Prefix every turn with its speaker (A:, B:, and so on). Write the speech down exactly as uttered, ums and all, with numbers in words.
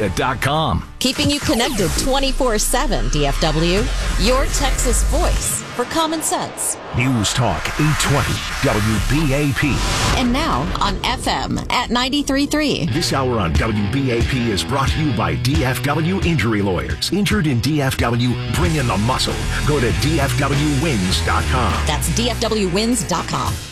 A: dot com.
B: Keeping you connected twenty-four seven, D F W. Your Texas voice for common sense.
A: News Talk eight twenty W B A P.
B: And now on F M at ninety-three point three.
A: This hour on W B A P is brought to you by D F W Injury Lawyers. Injured in D F W, bring in the muscle. Go to D F W wins dot com.
B: That's D F W wins dot com.